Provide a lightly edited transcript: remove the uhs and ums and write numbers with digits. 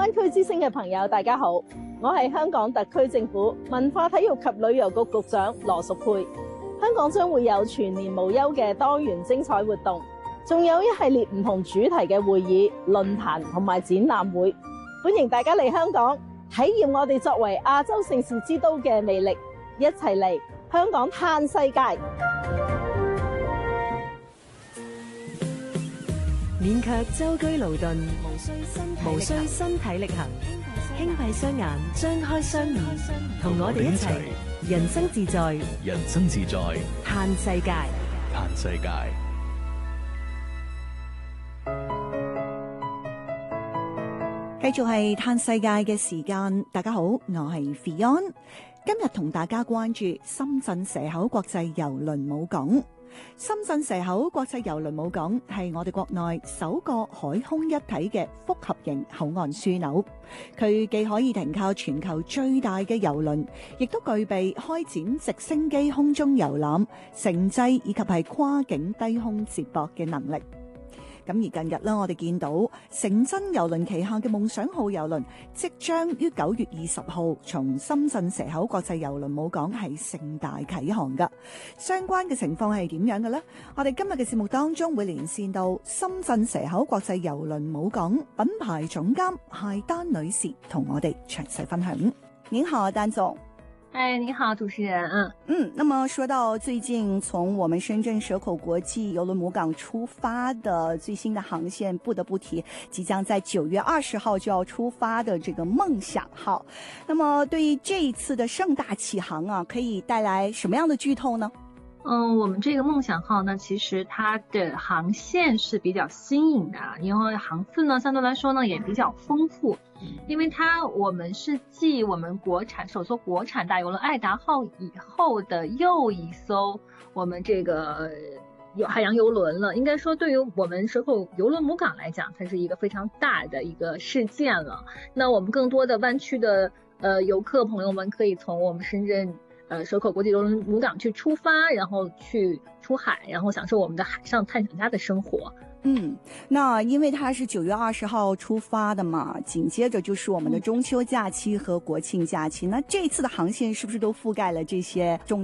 灣區之聲嘅朋友，大家好，我係香港特區政府文化體育及旅遊局局長羅淑佩。香港將會有全年無休嘅多元精彩活動，仲有一系列唔同主題嘅會議、論壇同埋展覽會，歡迎大家嚟香港體驗我哋作為亞洲盛事之都嘅魅力，一齊嚟香港嘆世界。 勉強舟車勞頓，無需身體力行，輕閉雙眼，張開雙耳，同我哋一齊人生自在， 人生自在， 嘆世界， 嘆世界。 繼續係嘆世界嘅時間，大家好，我係 Fion， 今日同大家關注深圳蛇口國際郵輪母港。深圳蛇口國際郵輪母港係我哋國內首個海空一體嘅複合型口岸樞紐，佢既可以停靠全球最大嘅郵輪，亦都具備開展直升機空中遊覽、城際以及係跨境低空接駁嘅能力。咁而近日我哋見到成真郵輪旗下嘅夢想號郵輪即將於9月20號從深圳蛇口國際郵輪母港係盛大啟航㗎。相關嘅情況係點樣嘅呢？我哋今日嘅節目當中會連線到深圳蛇口國際郵輪母港品牌總監謝丹女士，同我哋詳細分享。您好，丹總。 哎，你好，主持人。 那麼說到最近從我們深圳蛇口國際郵輪母港出發的最新的航線，不得不提即將在9月20號就要出發的這個夢想號。那麼對於這一次的盛大啟航啊，可以帶來什麼樣的劇透呢？ 我們這個夢想號呢，其實它的航線是比較新穎的，因為航次呢相對來說呢也比較豐富，因為我們是繼我們首艘國產大郵輪愛達號以後的又一艘我們這個海洋郵輪了。應該說對於我們蛇口郵輪母港來講，它是一個非常大的一個事件了。那我們更多的灣區的遊客朋友們可以從我們深圳蛇口國際郵輪母港去出發，然後去出海，然後享受我們的海上探險家的生活。 那因為它是9月20號出發的嘛，緊接着就是我們的中秋假期和國慶假期，那這次的航線是不是都覆蓋了這些重